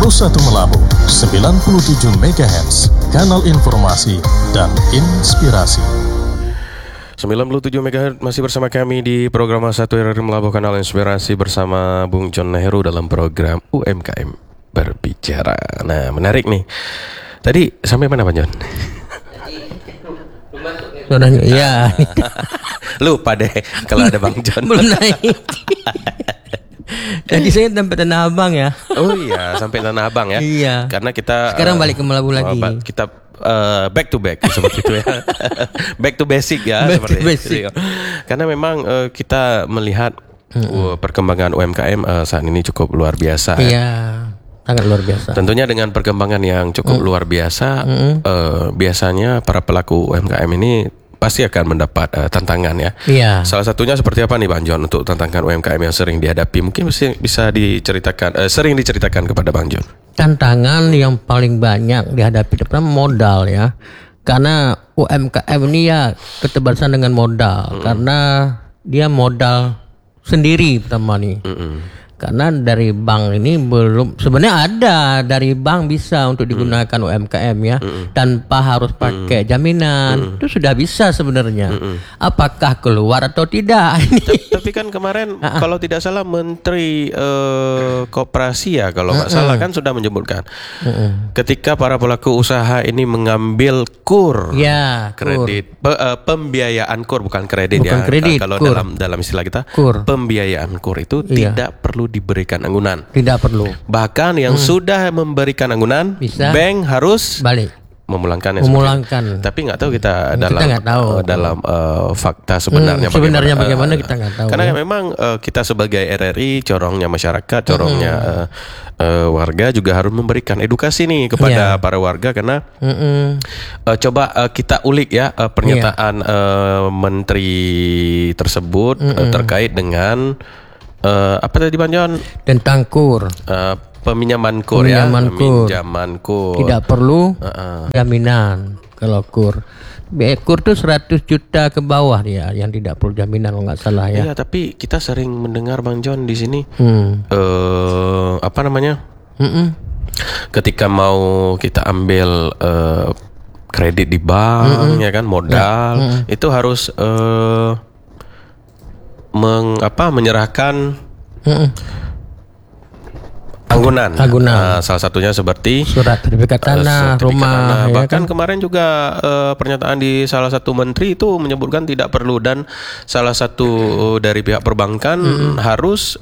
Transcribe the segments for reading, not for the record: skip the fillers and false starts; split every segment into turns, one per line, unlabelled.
Pro 1 Melabu 97 MHz, kanal informasi dan inspirasi.
97 MHz masih bersama kami di program 1 RRI Melabuh Kanal Inspirasi bersama Bung John Nehru dalam program UMKM Berbicara. Nah, menarik nih. Tadi sampai mana Pak John?
Iya.
Lupa deh kalau ada Bang John.
Belum naik. Tadi saya sampai Tanah Abang ya.
Oh iya, sampai Tanah Abang ya.
Iya.
Karena kita
sekarang balik ke Melabu lagi.
Kita back to back seperti itu ya. Back to basic ya,
back
seperti
to basic.
itu. Karena memang kita melihat perkembangan UMKM saat ini cukup luar biasa.
Iya. Sangat luar biasa.
Tentunya dengan perkembangan yang cukup luar biasa, biasanya para pelaku UMKM ini pasti akan mendapat tantangan ya.
Iya.
Salah satunya seperti apa nih Bang John untuk tantangan UMKM yang sering dihadapi? Mungkin bisa diceritakan, sering diceritakan kepada Bang John.
Tantangan yang paling banyak dihadapi pertama modal ya. Karena UMKM ini ya keterbatasan dengan modal. Karena dia modal sendiri pertama nih. Karena dari bank ini belum, sebenarnya ada dari bank bisa untuk digunakan UMKM ya, tanpa harus pakai jaminan. Itu sudah bisa sebenarnya. Apakah keluar atau tidak?
Tapi kan kemarin kalau tidak salah Menteri Koperasi ya kalau nggak salah kan sudah menyebutkan ketika para pelaku usaha ini mengambil KUR,
ya,
kredit, pembiayaan KUR bukan kredit
bukan
ya.
Kredit,
kalau
KUR.
dalam istilah kita
KUR.
Pembiayaan KUR itu tidak perlu diberikan anggunan.
Tidak perlu.
Bahkan yang sudah memberikan anggunan,
bisa
bank harus
balik
memulangkannya. Tapi nggak tahu kita dalam fakta sebenarnya
bagaimana kita nggak tahu.
Karena memang kita sebagai RRI, corongnya masyarakat, corongnya warga juga harus memberikan edukasi nih kepada para warga karena coba kita ulik ya pernyataan Menteri tersebut terkait dengan apa tadi Bang John?
Tentang KUR.
Peminjaman KUR. Peminjaman KUR.
Tidak perlu jaminan kalau KUR. KUR itu 100 juta ke bawah dia yang tidak perlu jaminan kalau nggak salah ya.
Iya, tapi kita sering mendengar Bang John di sini apa namanya? Ketika mau kita ambil kredit di bank ya kan modal itu harus menyerahkan anggunan. Salah satunya seperti
surat sertifikat tanah, rumah.
Bahkan kemarin juga pernyataan di salah satu menteri itu menyebutkan tidak perlu dan salah satu dari pihak perbankan harus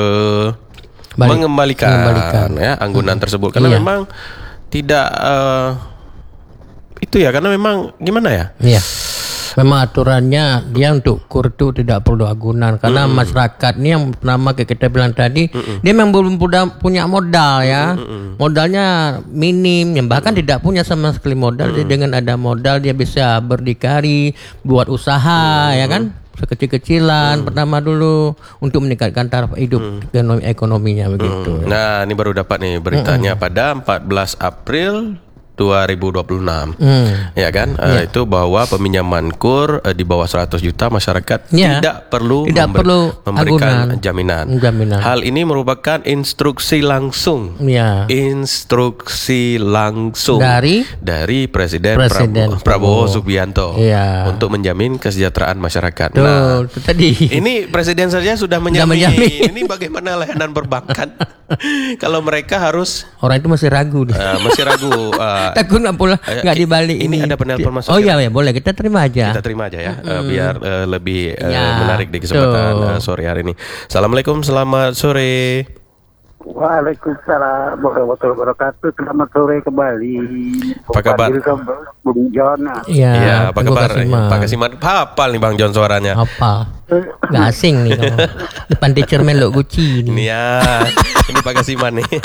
mengembalikan ya anggunan tersebut karena memang tidak itu ya karena memang gimana ya?
Iya. Memang aturannya dia untuk KUR itu tidak perlu anggunan karena masyarakat ini yang pertama kita bilang tadi dia memang belum punya modal ya. Modalnya minim yang bahkan tidak punya sama sekali modal. Jadi dengan ada modal dia bisa berdikari buat usaha ya kan sekecil-kecilan pertama dulu untuk meningkatkan taraf hidup ekonominya begitu.
Nah, ini baru dapat nih beritanya pada 14 April 2026 ya kan itu bahwa peminjaman KUR di bawah 100 juta masyarakat tidak perlu memberikan jaminan. Hal ini merupakan instruksi langsung dari Presiden Prabowo Subianto untuk menjamin kesejahteraan masyarakat. Nah,
tadi
ini Presiden saja sudah menjamin. Ini bagaimana layanan perbankan kalau mereka harus
orang itu masih ragu takut nggak dibalik
ini ada penelpon masuk.
Oh iya ya boleh kita terima aja
ya biar lebih menarik di kesempatan sore hari ini. Assalamualaikum, selamat sore.
Waalaikumsalam warahmatullahi wabarakatuh. Selamat sore kembali.
Apa kabar
Bung John?
Iya, apa kabar Pak Kasiman? Hafal nih Bang John suaranya.
Hafal. Gak asing nih kamu. Depan teacher Melo Gucci
ini ya. Ini Pak Kasiman nih.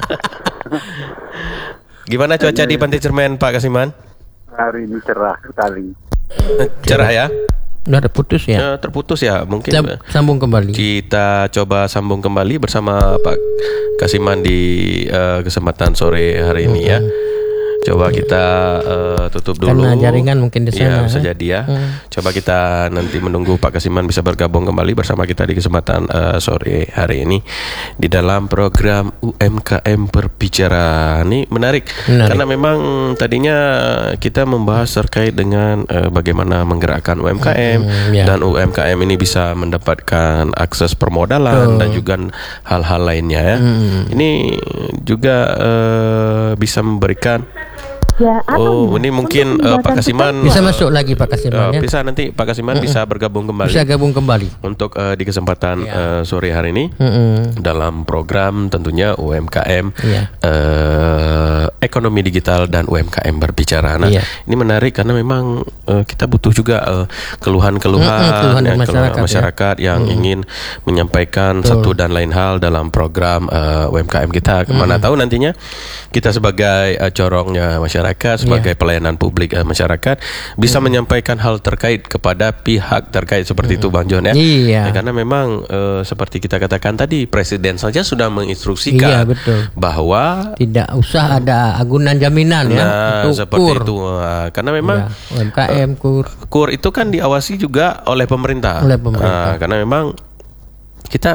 Gimana cuaca di Pantai Cermen Pak Kasiman?
Hari ini cerah sekali.
Cerah ya?
Udah terputus ya?
Terputus ya mungkin.
Sambung kembali.
Kita coba sambung kembali bersama Pak Kasiman di kesempatan sore hari ini ya. Coba kita tutup dulu.
Karena jaringan mungkin di
Ya,
sana.
bisa jadi ya. Coba kita nanti menunggu Pak Kasiman bisa bergabung kembali bersama kita di kesempatan sore hari ini di dalam program UMKM Berbicara. Ini menarik. Karena memang tadinya kita membahas terkait dengan bagaimana menggerakkan UMKM dan UMKM ini bisa mendapatkan akses permodalan dan juga hal-hal lainnya ya. Ini juga bisa memberikan ini mungkin Pak Kasiman
bisa masuk lagi Pak Kasiman ya.
Bisa nanti Pak Kasiman bisa bergabung kembali.
Bisa gabung kembali
Untuk di kesempatan sore hari ini dalam program tentunya UMKM Ekonomi Digital dan UMKM Berbicara. Nah, ini menarik karena memang kita butuh juga keluhan-keluhan masyarakat yang ingin menyampaikan satu dan lain hal dalam program UMKM kita. Mana tahu nantinya kita sebagai corongnya masyarakat, sebagai pelayanan publik masyarakat bisa menyampaikan hal terkait kepada pihak terkait seperti itu Bang John ya. Karena memang seperti kita katakan tadi, Presiden saja sudah menginstruksikan bahwa
tidak usah ada agunan jaminan
untuk seperti KUR. Itu karena memang
UMKM
KUR itu kan diawasi juga oleh pemerintah. Karena memang kita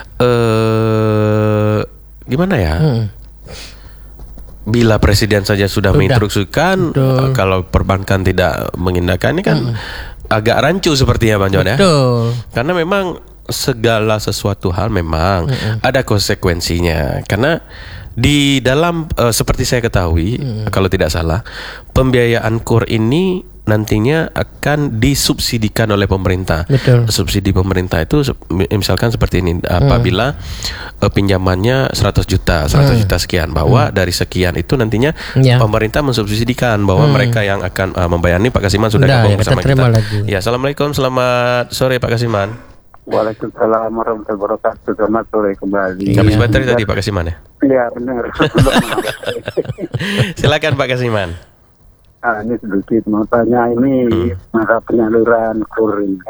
gimana ya? Bila Presiden saja sudah menginstruksikan, kalau perbankan tidak mengindahkan ini kan agak rancu sepertinya Bang John ya. Karena memang segala sesuatu hal memang ada konsekuensinya. Karena di dalam seperti saya ketahui, kalau tidak salah, pembiayaan KUR ini nantinya akan disubsidikan oleh pemerintah. Subsidi pemerintah itu misalkan seperti ini, apabila pinjamannya 100 juta sekian, bahwa dari sekian itu nantinya pemerintah mensubsidikan bahwa mereka yang akan membayar. Ini Pak Kasiman sudah gabung bersama kita. Ya, Assalamualaikum, selamat sore Pak Kasiman.
Waalaikumsalam warahmatullahi wabarakatuh. Selamat sore kembali.
Habis baterai tadi Pak Kasiman ya?
Iya benar.
Silakan Pak Kasiman.
Ini sedikit mau tanya ini masa penyaluran KUR ini.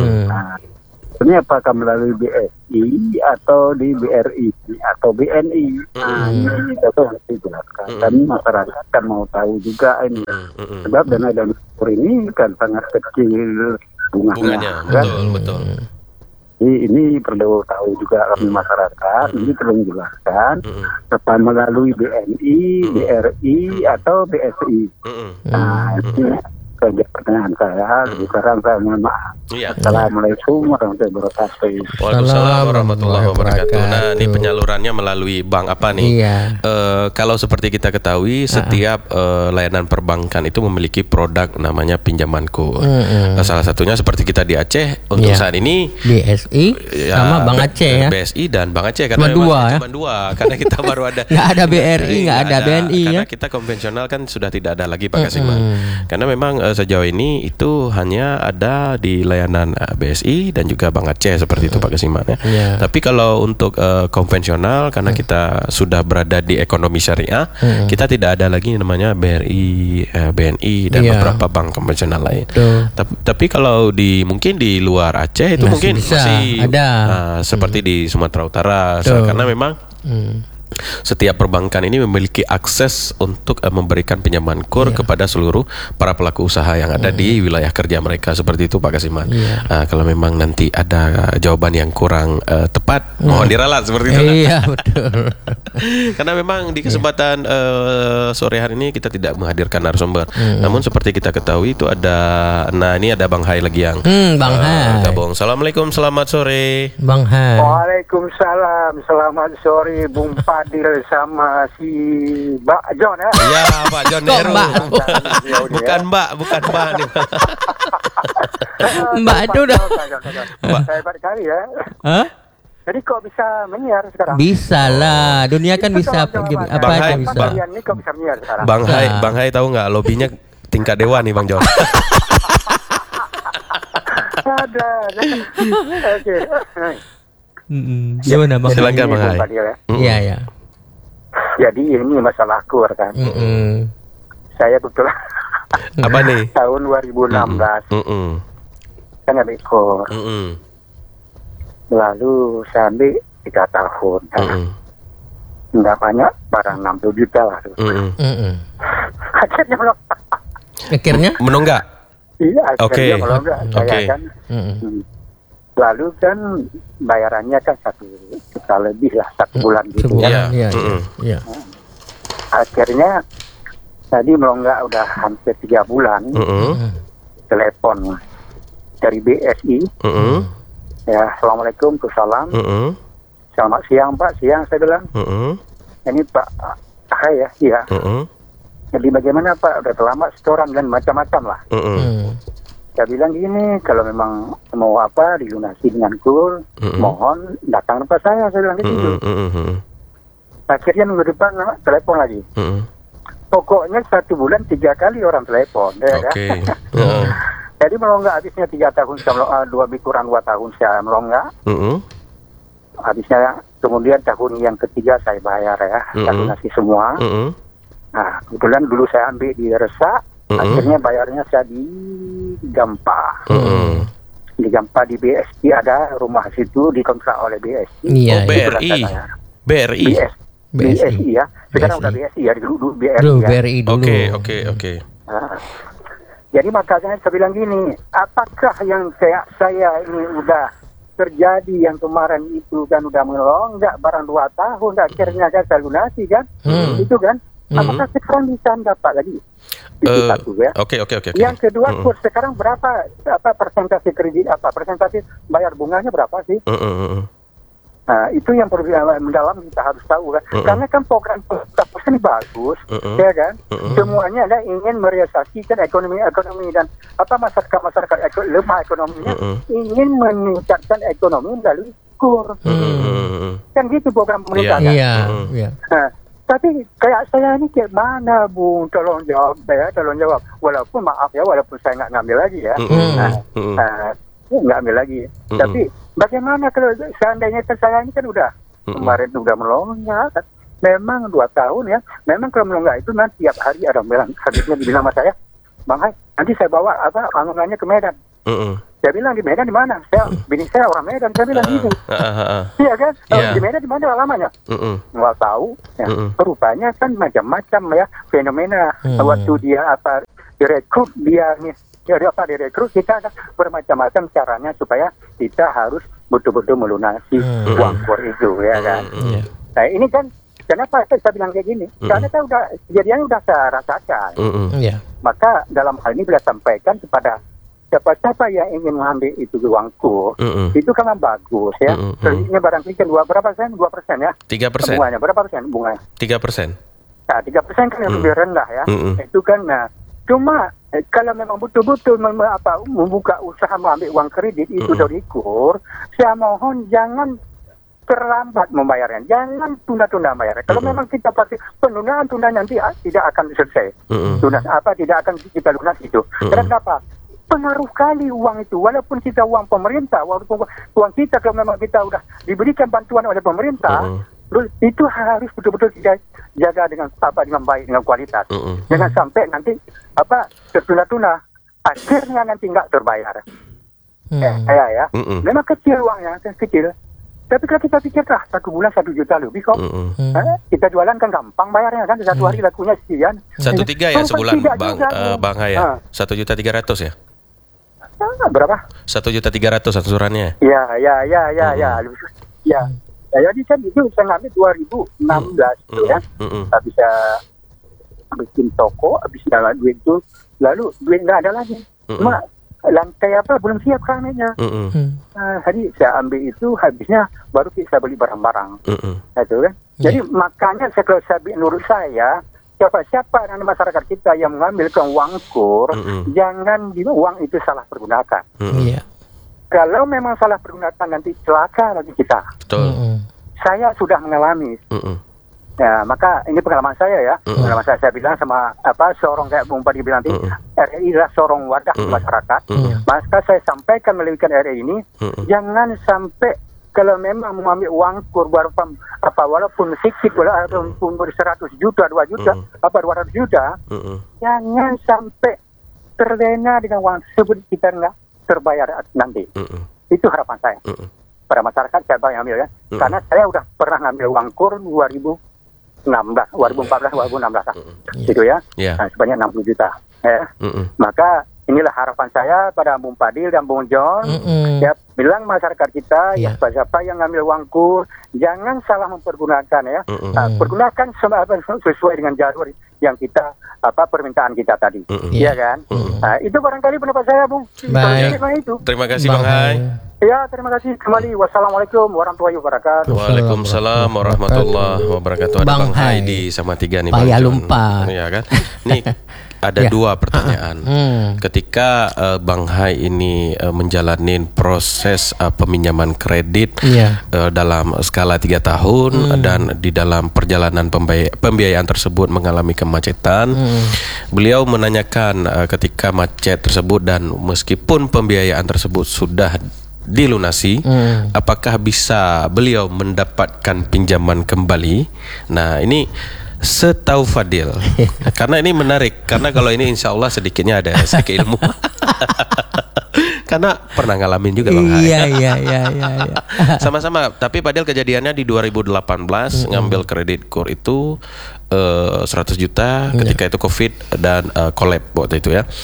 Ini apakah melalui BSI atau di BRI atau BNI? Ini betul harus dijelaskan. Kami masyarakat kan mau tahu juga ini. Sebab dana KUR ini kan sangat kecil bunganya.
Betul.
Jadi ini perlu tahu juga kami masyarakat. Ini perlu dijelaskan apa melalui BNI, BRI atau BSI. Nah, ini saja pertanyaan saya. Sekarang saya mohon maaf. Assalamualaikum warahmatullahi wabarakatuh.
Waalaikumsalam warahmatullahi wabarakatuh. Nah, ini penyalurannya melalui bank apa nih? Kalau seperti kita ketahui, setiap layanan perbankan itu memiliki produk namanya pinjaman KUR. Salah satunya seperti kita di Aceh untuk saat ini
BSI sama Bank Aceh ya.
BSI dan Bank Aceh karena cuma dua karena kita baru ada.
Nggak ada BRI, nggak ada BNI ya.
Karena kita konvensional kan sudah tidak ada lagi Pak Kasiman. Karena memang sejauh ini itu hanya ada di layanan BSI dan juga Bank Aceh seperti itu Pak Kasiman ya. Tapi kalau untuk konvensional karena kita sudah berada di ekonomi syariah, kita tidak ada lagi namanya BRI, BNI dan beberapa bank konvensional lain. Tapi kalau mungkin di luar Aceh itu mungkin masih ada seperti di Sumatera Utara karena memang setiap perbankan ini memiliki akses untuk memberikan pinjaman KUR kepada seluruh para pelaku usaha yang ada di wilayah kerja mereka seperti itu Pak Kasiman. Kalau memang nanti ada jawaban yang kurang tepat, mohon diralat seperti itu.
Iya betul.
Karena memang di kesempatan sore hari ini kita tidak menghadirkan narasumber. Namun seperti kita ketahui itu ada, ini ada Bang Hai lagi yang
Bang Hai
gabung. Assalamualaikum, selamat sore
Bang Hai.
Waalaikumsalam, selamat sore Bung Fadil sama si Mbak John ya.
Iya Pak John Heru. Bukan Mbak nih.
Mbak itu udah
hebat kali ya. Jadi kok bisa menyiar sekarang?
Bisa lah, dunia kan bisa apa aja bisa.
Ini kok bisa menyiar sekarang?
Bang Hai tahu nggak lobinya tingkat dewan nih Bang John.
Ada. Oke.
Gimana Bang?
Silakan Bang Hai.
Iya.
Jadi ini masalah KUR kan. Saya kebetulan
apa nih?
Tahun 2016 kan ambil KUR. Lalu saya ambil 3 tahun. Nggak banyak, barang 60 juta lah. Akhirnya
Akhirnya?
menunggak.
Iya,
Oke.
akhirnya melonggak. Saya
Oke.
kan. Lalu kan bayarannya kan 1 juta lebih lah, 1 bulan gitu
Sebulan,
ya.
Iya.
Iya.
Akhirnya tadi melonggak udah hampir 3 bulan. Telepon dari BSI. Ya, assalamualaikum, salam. Selamat siang Pak, siang saya bilang. Ini Pak Ahai ya, iya. Jadi bagaimana Pak, udah terlambat setoran dan macam-macam lah. Saya bilang gini, kalau memang mau apa dilunasi dengan KUR, mohon datang tempat saya bilang gitu. Akhirnya minggu depan telepon lagi. Pokoknya 1 bulan 3 kali orang telepon. Ya,
Oke.
kan? Jadi melonggak habisnya 3 tahun, kurang 2 tahun saya melonggak. Habisnya kemudian tahun yang ketiga saya bayar ya, saya lunasi semua. Nah, kebetulan dulu saya ambil di Resa, akhirnya bayarnya saya di Gampa. Di Gampa di BSI ada rumah situ dikontrak oleh BSI.
Iya.
Oh, BRI. BRI.
BSI ya. Sekarang
BSI.
udah BSI ya, dulu BRI
Dulu
ya.
BRI dulu.
Oke.
Nah, jadi makanya saya bilang gini, apakah yang kayak saya ini udah terjadi yang kemarin itu kan udah melonggak barang 2 tahun, akhirnya kan saya lunasi kan, itu kan, apakah sekarang bisa dapat lagi? Itu satu ya.
Oke.
Yang kedua, KUR sekarang berapa persentase kredit, persentase bayar bunganya berapa sih? Nah, itu yang perlu mendalam kita harus tahu kan. Karena kan program pusat ini bagus, ya kan. Semuanya adalah ingin merealisasikan ekonomi dan masyarakat lemah ekonominya ingin meningkatkan ekonomi melalui KUR. Kan gitu program pemerintah.
Iya.
Nah, tapi kayak saya ini kayak mana Bung, tolong jawab. Walaupun maaf ya, walaupun saya nggak ngambil lagi ya. Nggak ambil lagi. Tapi bagaimana kalau seandainya saya ini kan udah kemarin udah melonggak kan. Memang 2 tahun ya. Memang kalau melonggak itu nanti tiap hari ada bilang, habisnya dibilang sama saya, Bang Hai, nanti saya bawa angunannya ke Medan. Saya bilang di Medan di mana? Bini saya orang Medan. Saya bilang gitu. Iya kan? Di Medan di mana alamannya? Nggak tahu. Ya. Rupanya kan macam-macam ya fenomena. Waktu dia direkrut dia nih. Direkrut kita kan bermacam-macam caranya supaya kita harus betul-betul melunasi uang KUR itu ya kan. Nah ini kan kenapa saya bilang kayak gini? Karena saya kejadiannya udah saya rasakan. Maka dalam hal ini bila sampaikan kepada siapa-siapa yang ingin mengambil itu uang KUR, itu kan bagus ya. Kreditnya barangkali kan 2% ya.
3%.
Bunganya berapa persen bunganya?
3%.
Nah 3% kan yang lebih rendah ya. Itu kan cuma kalau memang betul-betul membuka usaha mengambil uang kredit itu dari KUR, saya mohon jangan terlambat membayarnya, jangan tunda-tunda membayarnya. Kalau memang kita pasti penundaan tunda nanti tidak akan selesai, tidak akan kita lunas itu. Kenapa? Pengaruh kali uang itu, walaupun kita uang pemerintah, walaupun uang kita kalau memang kita udah diberikan bantuan oleh pemerintah. Itu harus betul-betul kita jaga dengan baik, dengan kualitas. Jangan sampai nanti tertunda-tunda, akhirnya nanti nggak terbayar. Ya. Memang kecil uangnya, kecil. Tapi kalau kita pikir 1 bulan 1 juta lebih kok. Kita jualan kan gampang bayarnya kan, 1 hari lakunya sekian.
1,3 ya sebulan Bang Haya. 1.300.000 ya?
Berapa?
1.300.000 angsurannya.
Ya. Jadi kan itu saya ngambil 2016 ya. Habis bikin toko, habis dapat duit itu, lalu duit nggak ada lagi. Cuma lantai belum siap kaminya. Jadi saya ambil itu, habisnya baru bisa beli barang-barang. Itu kan. Jadi makanya kalau menurut saya, siapa-siapa dari masyarakat kita yang mengambil uang KUR, jangan uang itu salah pergunakan. Kalau memang salah pergunakan nanti celaka bagi kita.
Betul.
Saya sudah mengalami. Ya, maka ini pengalaman saya ya. Pengalaman saya bilang sama seorang kayak Bung Padi bilang tadi, RRI adalah seorang wadah masyarakat. Maka saya sampaikan melalui RRI ini, jangan sampai kalau memang mengambil uang KUR walaupun sedikit, walaupun 100 juta, 2 juta, 200 juta, jangan sampai terlena dengan uang tersebut kita nggak terbayar nanti. Itu harapan saya. Pada masyarakat saya ambil ya. Karena saya udah pernah ngambil uang KUR 2014 lah. Gitu ya.
Iya.
Nah, sebanyak 60 juta. Ya. Maka inilah harapan saya pada Bung Fadil dan Bung John. Ya, bilang masyarakat kita, ya siapa yang ngambil uang kur, jangan salah mempergunakan ya. Pergunakan sesuai dengan jalur yang kita permintaan kita tadi. Iya kan? Nah, itu barangkali pendapat saya, Bung.
Baik.
Itu.
Terima kasih Bang Hai.
Ya, terima kasih kembali. Wassalamualaikum warahmatullahi wabarakatuh.
Waalaikumsalam warahmatullahi wabarakatuh. Ada
Bang
Bang Hai
Hai.
di Samatiga nih,
Payah
Bang John.
lupa.
Iya kan? Nih ada
Ya.
dua pertanyaan. Ketika Bang Hai ini menjalanin proses peminjaman kredit dalam skala 3 tahun dan di dalam perjalanan pembiayaan tersebut mengalami kemacetan, beliau menanyakan ketika macet tersebut dan meskipun pembiayaan tersebut sudah dilunasi, apakah bisa beliau mendapatkan pinjaman kembali? Nah, ini setahu Fadil, karena ini menarik, karena kalau ini insya Allah sedikitnya ada sedikit ilmu. Karena pernah ngalamin juga Bang Hai.
Iya.
Sama-sama, tapi Fadil kejadiannya di 2018 ngambil kredit kur itu 100 juta ketika itu Covid dan collab waktu itu ya.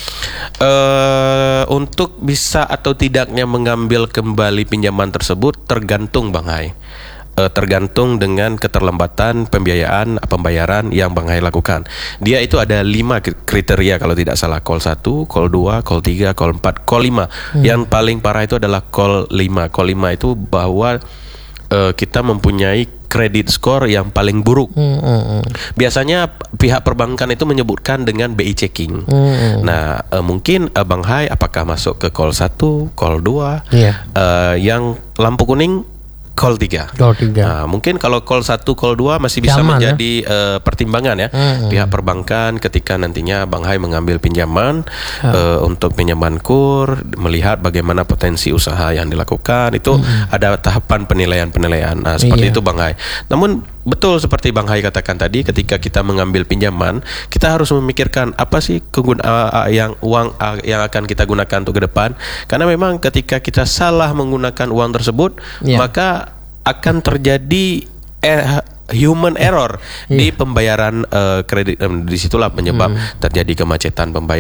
Untuk bisa atau tidaknya mengambil kembali pinjaman tersebut tergantung Bang Hai. Tergantung dengan keterlambatan pembayaran yang Bang Hai lakukan. Dia itu ada 5 kriteria kalau tidak salah. Call 1, call 2, call 3, call 4, call 5. Yang paling parah itu adalah call 5. Call 5 itu bahwa kita mempunyai kredit skor yang paling buruk. Biasanya pihak perbankan itu menyebutkan dengan BI checking. Nah, mungkin Bang Hai apakah masuk ke call 1, call 2, yang lampu kuning call 3. Nah, mungkin kalau call 1, call 2 masih bisa menjadi pertimbangan ya. Pihak perbankan ketika nantinya Bang Hai mengambil pinjaman untuk pinjaman kur, melihat bagaimana potensi usaha yang dilakukan, itu ada tahapan penilaian. Nah, seperti itu Bang Hai. Namun betul seperti Bang Hai katakan tadi, ketika kita mengambil pinjaman, kita harus memikirkan apa sih uang yang akan kita gunakan untuk ke depan. Karena memang ketika kita salah menggunakan uang tersebut, maka akan terjadi human error di pembayaran kredit. Disitulah penyebab terjadi kemacetan pembayaran.